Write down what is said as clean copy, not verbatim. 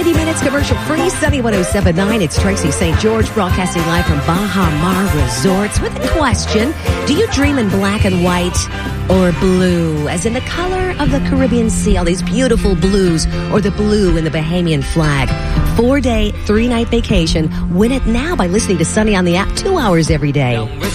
30 minutes commercial-free, Sunny 107.9. It's Tracy St. George broadcasting live from Baha Mar Resorts with a question. Do you dream in black and white or blue, as in the color of the Caribbean Sea, all these beautiful blues, or the blue in the Bahamian flag? 4-day, 3-night vacation. Win it now by listening to Sunny on the app 2 hours every day.